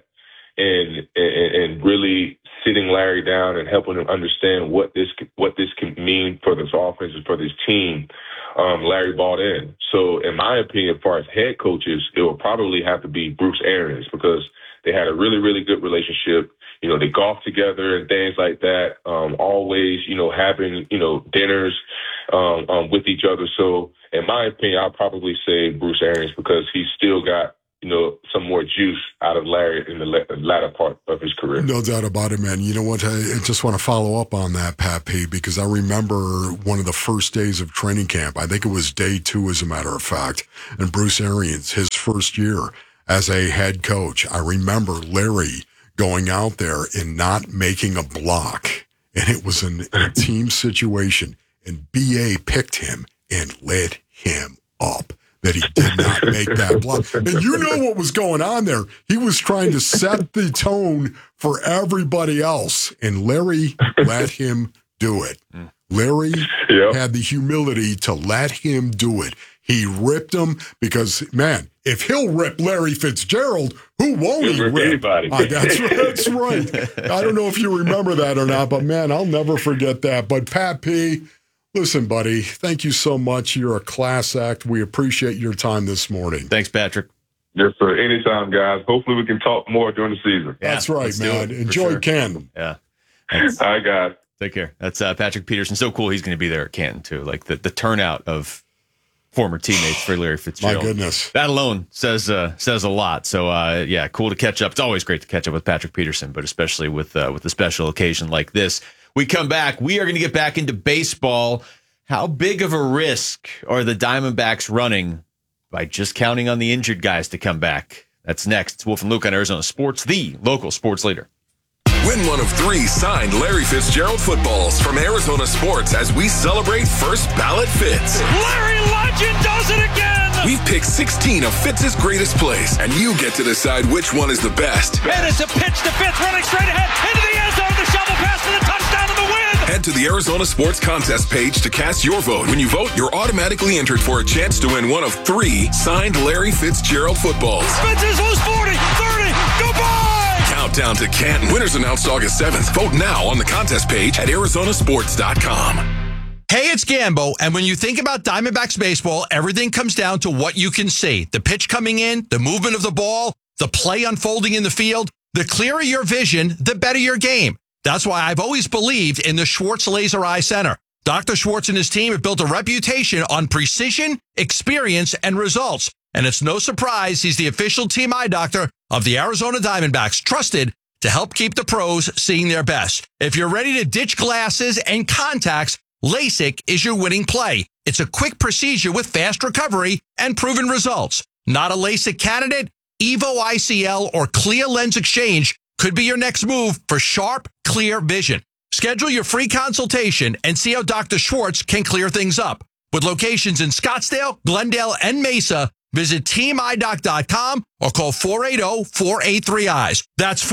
and really sitting Larry down and helping him understand what this can mean for this offense and for this team, Larry bought in. So in my opinion, as far as head coaches, it will probably have to be Bruce Arians, because they had a really, really good relationship. They golfed together and things like that, always, having, dinners with each other. So in my opinion, I'll probably say Bruce Arians, because he's still got, some more juice out of Larry in the latter part of his career. No doubt about it, man. You know what? I just want to follow up on that, Pat P, because I remember one of the first days of training camp. I think it was day 2, as a matter of fact. And Bruce Arians, his first year as a head coach, I remember Larry going out there and not making a block. And it was in a team situation. And B.A. picked him and lit him up that he did not make that block. And you know what was going on there. He was trying to set the tone for everybody else, and Larry let him do it. Larry had the humility to let him do it. He ripped him because, man, if he'll rip Larry Fitzgerald, who won't he rip? Anybody. That's right. I don't know if you remember that or not, but, man, I'll never forget that. But, Pat P., listen, buddy, thank you so much. You're a class act. We appreciate your time this morning. Thanks, Patrick. Yes, sir. Anytime, guys. Hopefully we can talk more during the season. Yeah, that's right, man. Enjoy Canton. Yeah. All right, guys. Take care. That's Patrick Peterson. So cool. He's going to be there at Canton, too. Like the turnout of former teammates for Larry Fitzgerald. My goodness. That alone says a lot. So, cool to catch up. It's always great to catch up with Patrick Peterson, but especially with a special occasion like this. We come back. We are going to get back into baseball. How big of a risk are the Diamondbacks running by just counting on the injured guys to come back? That's next. It's Wolf and Luke on Arizona Sports, the local sports leader. Win one of 3 signed Larry Fitzgerald footballs from Arizona Sports as we celebrate First Ballot Fits. Larry Legend does it again! We've pick 16 of Fitz's greatest plays, and you get to decide which one is the best. And it's a pitch to Fitz, running straight ahead into the end zone. The shovel pass to the touchdown of the win. Head to the Arizona Sports Contest page to cast your vote. When you vote, you're automatically entered for a chance to win one of 3 signed Larry Fitzgerald footballs. Fitz's lose 40, 30, goodbye! Countdown to Canton. Winners announced August 7th. Vote now on the contest page at arizonasports.com. Hey, it's Gambo, and when you think about Diamondbacks baseball, everything comes down to what you can see. The pitch coming in, the movement of the ball, the play unfolding in the field. The clearer your vision, the better your game. That's why I've always believed in the Schwartz Laser Eye Center. Dr. Schwartz and his team have built a reputation on precision, experience, and results. And it's no surprise he's the official team eye doctor of the Arizona Diamondbacks, trusted to help keep the pros seeing their best. If you're ready to ditch glasses and contacts, LASIK is your winning play. It's a quick procedure with fast recovery and proven results. Not a LASIK candidate? Evo ICL or Clear Lens Exchange could be your next move for sharp, clear vision. Schedule your free consultation and see how Dr. Schwartz can clear things up. With locations in Scottsdale, Glendale, and Mesa, visit teamidoc.com or call 480-483-EYES. That's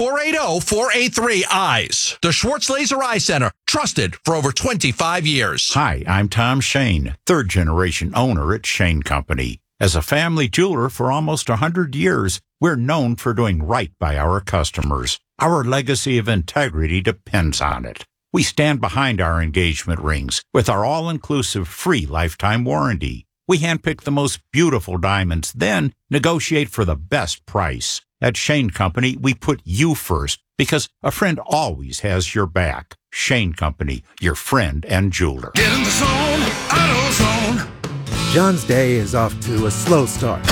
480-483-EYES. The Schwartz Laser Eye Center, trusted for over 25 years. Hi, I'm Tom Shane, third-generation owner at Shane Company. As a family jeweler for almost 100 years, we're known for doing right by our customers. Our legacy of integrity depends on it. We stand behind our engagement rings with our all-inclusive free lifetime warranty. We handpick the most beautiful diamonds, then negotiate for the best price. At Shane Company, we put you first because a friend always has your back. Shane Company, your friend and jeweler. Get in the zone, AutoZone. John's day is off to a slow start.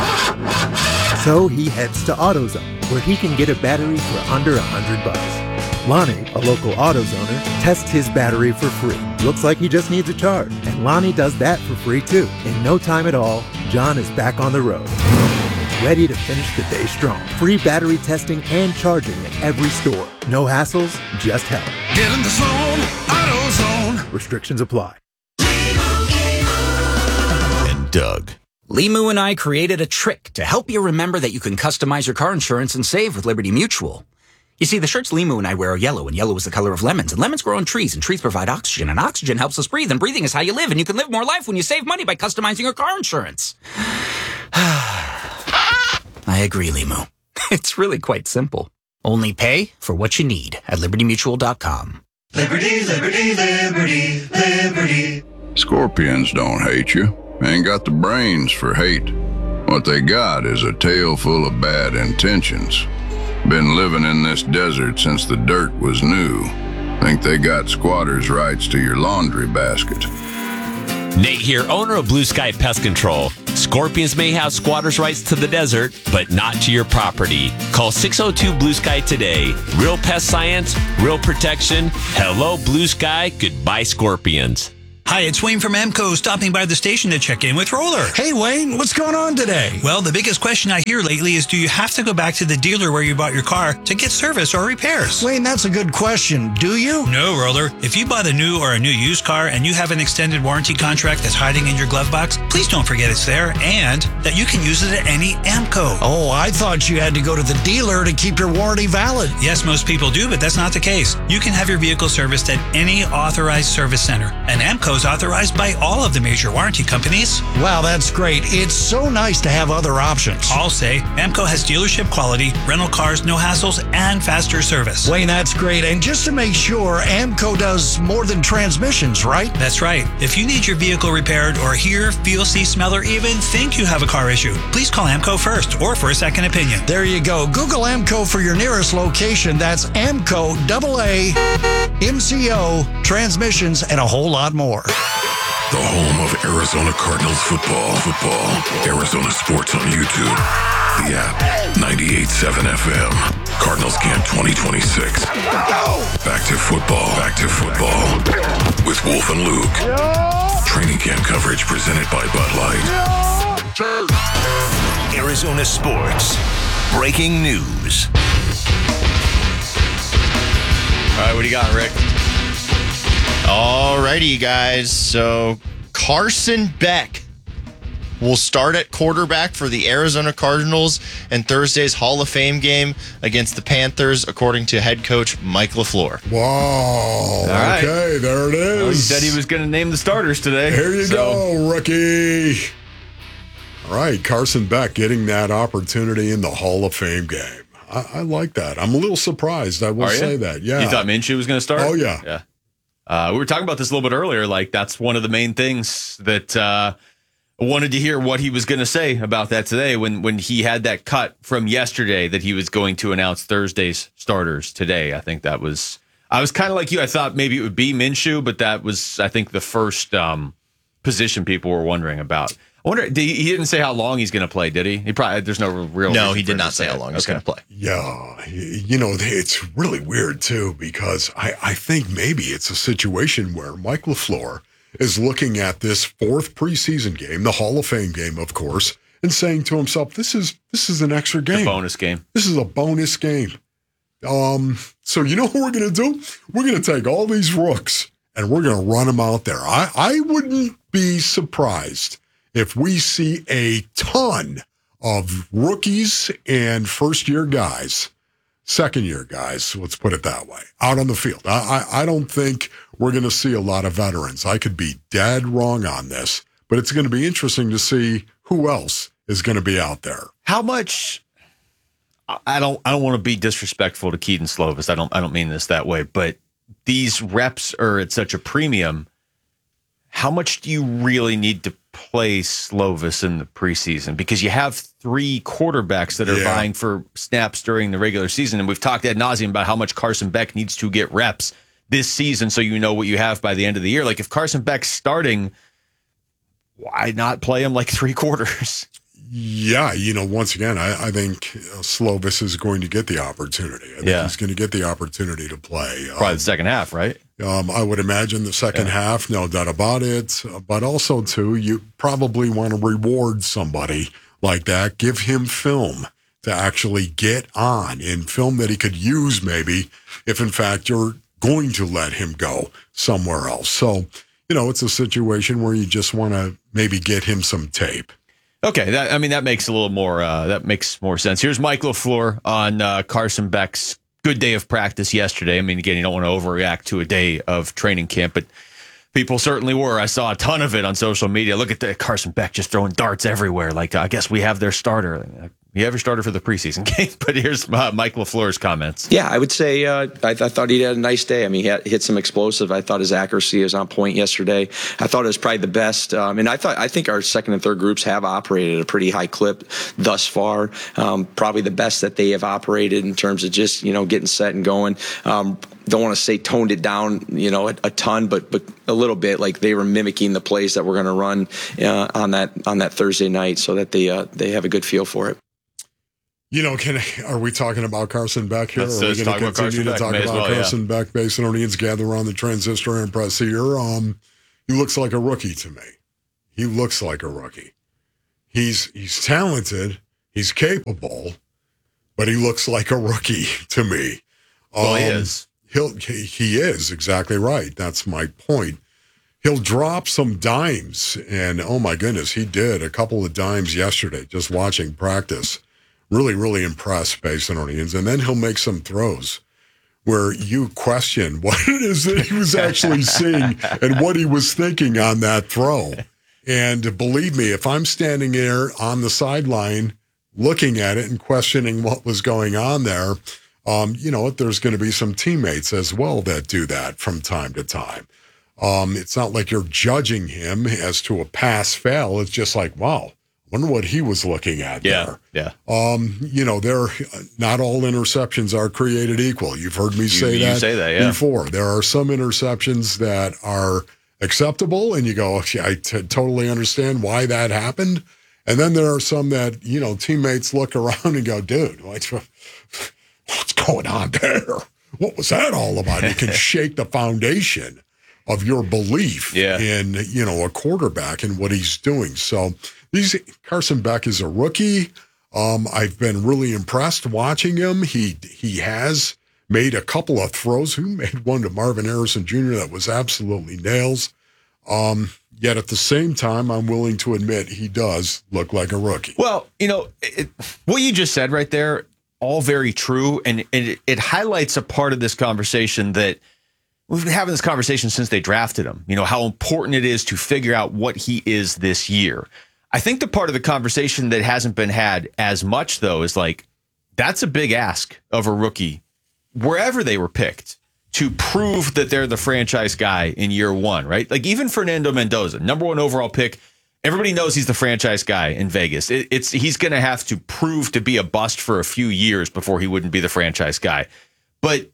So he heads to AutoZone, where he can get a battery for under $100. Lonnie, a local AutoZoner, tests his battery for free. Looks like he just needs a charge. And Lonnie does that for free too. In no time at all, John is back on the road. Ready to finish the day strong. Free battery testing and charging at every store. No hassles, just help. Get in the zone, AutoZone. Restrictions apply. Doug. Limu and I created a trick to help you remember that you can customize your car insurance and save with Liberty Mutual. You see, the shirts Limu and I wear are yellow, and yellow is the color of lemons, and lemons grow on trees, and trees provide oxygen, and oxygen helps us breathe, and breathing is how you live, and you can live more life when you save money by customizing your car insurance. I agree, Limu. It's really quite simple. Only pay for what you need at libertymutual.com. Liberty, liberty, liberty, liberty. Scorpions don't hate you. Ain't got the brains for hate. What they got is a tail full of bad intentions. Been living in this desert since the dirt was new. Think they got squatters' rights to your laundry basket. Nate here, owner of Blue Sky Pest Control. Scorpions may have squatters' rights to the desert, but not to your property. Call 602 Blue Sky today. Real pest science, real protection. Hello, Blue Sky. Goodbye, Scorpions. Hi, it's Wayne from AMCO, stopping by the station to check in with Roller. Hey, Wayne, what's going on today? Well, the biggest question I hear lately is, do you have to go back to the dealer where you bought your car to get service or repairs? Wayne, that's a good question. Do you? No, Roller. If you bought a new or a new used car and you have an extended warranty contract that's hiding in your glove box, please don't forget it's there and that you can use it at any AMCO. Oh, I thought you had to go to the dealer to keep your warranty valid. Yes, most people do, but that's not the case. You can have your vehicle serviced at any authorized service center, and AMCO is authorized by all of the major warranty companies. Wow, that's great. It's so nice to have other options. I'll say AMCO has dealership quality, rental cars, no hassles, and faster service. Wayne, that's great. And just to make sure, AMCO does more than transmissions, right? That's right. If you need your vehicle repaired or hear, feel, see, smell, or even think you have a car issue, please call AMCO first or for a second opinion. There you go. Google AMCO for your nearest location. That's AMCO, AA, MCO, transmissions, and a whole lot more. The home of Arizona Cardinals football. Arizona Sports on YouTube. The app. 98.7 FM. Cardinals Camp 2026. Back to football. With Wolf and Luke. Training camp coverage presented by Bud Light. Arizona Sports. Breaking news. All right, what do you got, Rick? All righty, guys. So Carson Beck will start at quarterback for the Arizona Cardinals in Thursday's Hall of Fame game against the Panthers, according to head coach Mike LaFleur. Wow. right. Okay, there it is. Well, he said he was going to name the starters today. Here you go, rookie. All right, Carson Beck getting that opportunity in the Hall of Fame game. I like that. I'm a little surprised, I will say that. Yeah. You thought Minshew was going to start? Oh, yeah. Yeah. We were talking about this a little bit earlier. Like, that's one of the main things that I wanted to hear what he was going to say about that today when he had that cut from yesterday that he was going to announce Thursday's starters today. I think that was, I was kind of like you. I thought maybe it would be Minshew, but that was, I think, the first position people were wondering about. I wonder, he didn't say how long he's going to play, did he? He probably, there's no real. No, he did not say how long he's going to play. Yeah. It's really weird, too, because I think maybe it's a situation where Mike LaFleur is looking at this fourth preseason game, the Hall of Fame game, of course, and saying to himself, this is an extra game. A bonus game. This is a bonus game. So you know what we're going to do? We're going to take all these rooks and we're going to run them out there. I wouldn't be surprised if we see a ton of rookies and first-year guys, second-year guys, let's put it that way, out on the field. I don't think we're going to see a lot of veterans. I could be dead wrong on this, but it's going to be interesting to see who else is going to be out there. How much? I don't want to be disrespectful to Keaton Slovis. I don't mean this that way, but these reps are at such a premium. How much do you really need to play Slovis in the preseason? Because you have three quarterbacks that are vying for snaps during the regular season. And we've talked ad nauseum about how much Carson Beck needs to get reps this season so you know what you have by the end of the year. Like, if Carson Beck's starting, why not play him like 3 quarters? Yeah, once again, I think Slovis is going to get the opportunity. I think he's going to get the opportunity to play. Probably the second half, right? I would imagine the second half, no doubt about it. But also, too, you probably want to reward somebody like that. Give him film to actually get on, in film that he could use maybe if, in fact, you're going to let him go somewhere else. So, it's a situation where you just want to maybe get him some tape. Okay, that makes a little more that makes more sense. Here's Mike LaFleur on Carson Beck's good day of practice yesterday. I mean, again, you don't want to overreact to a day of training camp, but people certainly were. I saw a ton of it on social media. Look at that Carson Beck just throwing darts everywhere. Like, I guess we have their starter. You have your starter for the preseason game. But here's Mike LaFleur's comments. Yeah, I would say I thought he had a nice day. I mean, he hit some explosive. I thought his accuracy was on point yesterday. I thought it was probably the best. And I think our second and third groups have operated at a pretty high clip thus far. Probably the best that they have operated in terms of just, getting set and going. Don't want to say toned it down, a ton, but a little bit. Like, they were mimicking the plays that we're going to run on that Thursday night, so that they have a good feel for it. Are we talking about Carson Beck here? Let's are we going to continue to talk about Carson Beck? Basinonians gather on the Transistor and Press here. He looks like a rookie to me. He looks like a rookie. He's talented. He's capable, but he looks like a rookie to me. Well, he is. He is exactly right. That's my point. He'll drop some dimes, and oh my goodness, he did a couple of dimes yesterday just watching practice. Really, really impressed, Basinonians. And then he'll make some throws where you question what it is that he was actually seeing and what he was thinking on that throw. And believe me, if I'm standing there on the sideline looking at it and questioning what was going on there, there's going to be some teammates as well that do that from time to time. It's not like you're judging him as to a pass-fail. It's just like, wow, wonder what he was looking at there. Yeah. They're not all interceptions are created equal. You've heard me say that before. There are some interceptions that are acceptable, and you go, I totally understand why that happened. And then there are some that, teammates look around and go, dude, what's going on there? What was that all about? It can shake the foundation of your belief in, a quarterback and what he's doing. So Carson Beck is a rookie. I've been really impressed watching him. He has made a couple of throws. He made one to Marvin Harrison Jr. that was absolutely nails. Yet at the same time, I'm willing to admit he does look like a rookie. Well, what you just said right there, all very true. And it highlights a part of this conversation that we've been having this conversation since they drafted him. How important it is to figure out what he is this year. I think the part of the conversation that hasn't been had as much, though, is that's a big ask of a rookie, wherever they were picked, to prove that they're the franchise guy in year one, right? Even Fernando Mendoza, number 1 overall pick, everybody knows he's the franchise guy in Vegas. He's going to have to prove to be a bust for a few years before he wouldn't be the franchise guy. But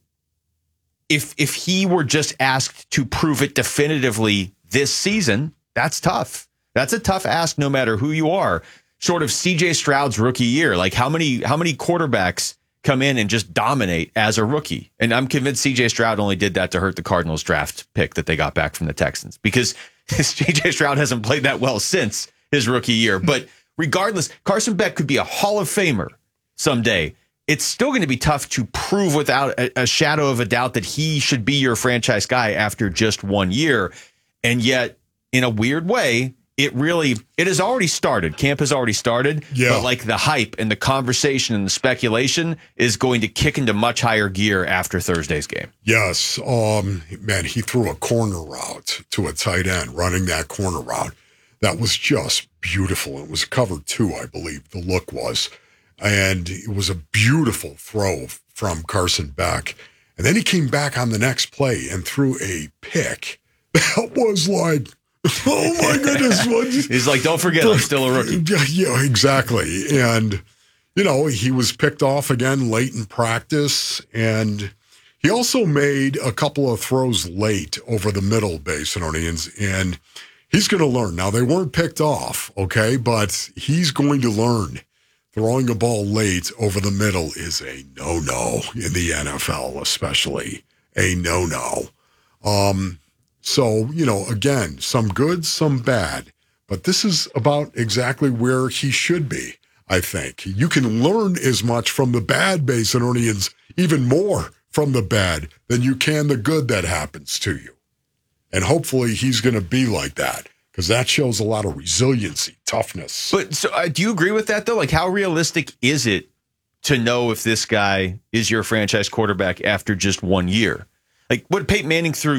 if he were just asked to prove it definitively this season, that's tough. That's a tough ask no matter who you are. Short of CJ Stroud's rookie year, how many quarterbacks come in and just dominate as a rookie? And I'm convinced CJ Stroud only did that to hurt the Cardinals draft pick that they got back from the Texans, because CJ Stroud hasn't played that well since his rookie year. But regardless, Carson Beck could be a Hall of Famer someday. It's still going to be tough to prove without a shadow of a doubt that he should be your franchise guy after just 1 year. And yet, in a weird way, it has already started. Camp has already started. Yeah. But the hype and the conversation and the speculation is going to kick into much higher gear after Thursday's game. Yes. Man, he threw a corner route to a tight end, running that corner route. That was just beautiful. It was cover 2, I believe the look was. And it was a beautiful throw from Carson Beck. And then he came back on the next play and threw a pick. That was oh my goodness. He's don't forget, I'm still a rookie. Yeah, exactly. And, he was picked off again late in practice. And he also made a couple of throws late over the middle, Basinonians. And he's going to learn. Now, they weren't picked off, okay? But he's going to learn. Throwing a ball late over the middle is a no-no in the NFL, especially. A no-no. So, again, some good, some bad. But this is about exactly where he should be, I think. You can learn as much from the bad, Basinonians, even more from the bad than you can the good that happens to you. And hopefully he's going to be like that, because that shows a lot of resiliency, toughness. But so, do you agree with that, though? How realistic is it to know if this guy is your franchise quarterback after just 1 year? What Peyton Manning threw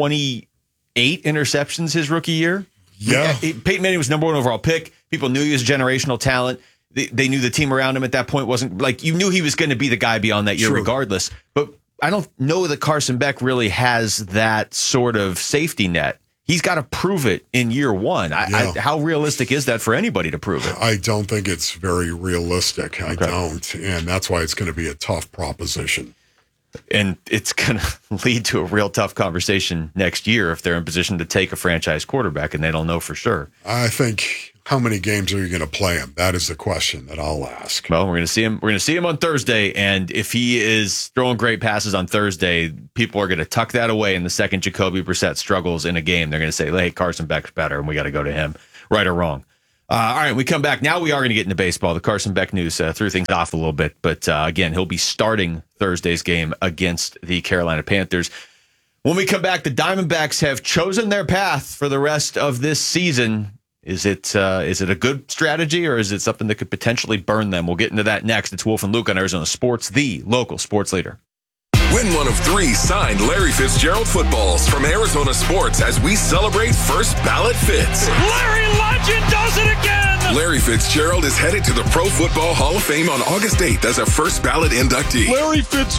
28 interceptions his rookie year? Yeah. Peyton Manning was number 1 overall pick. People knew he was a generational talent. They knew the team around him at that point wasn't you knew he was going to be the guy beyond that year regardless. But I don't know that Carson Beck really has that sort of safety net. He's got to prove it in year one. How realistic is that for anybody to prove it? I don't think it's very realistic. I don't. And that's why it's going to be a tough proposition. And it's going to lead to a real tough conversation next year if they're in position to take a franchise quarterback and they don't know for sure. I think, how many games are you going to play him? That is the question that I'll ask. Well, we're going to see him. We're going to see him on Thursday, and if he is throwing great passes on Thursday, people are going to tuck that away. And the second Jacoby Brissett struggles in a game, they're going to say, "Hey, Carson Beck's better, and we got to go to him." Right or wrong? All right, we come back. Now we are going to get into baseball. The Carson Beck news threw things off a little bit, but again, he'll be starting Thursday's game against the Carolina Panthers. When we come back, the Diamondbacks have chosen their path for the rest of this season. Is it a good strategy, or is it something that could potentially burn them? We'll get into that next. It's Wolf and Luke on Arizona Sports, the local sports leader. Win one of 3 signed Larry Fitzgerald footballs from Arizona Sports as we celebrate First Ballot Fitz. Larry Legend does it again! Larry Fitzgerald is headed to the Pro Football Hall of Fame on August 8th as a First Ballot inductee. Larry Fitzgerald.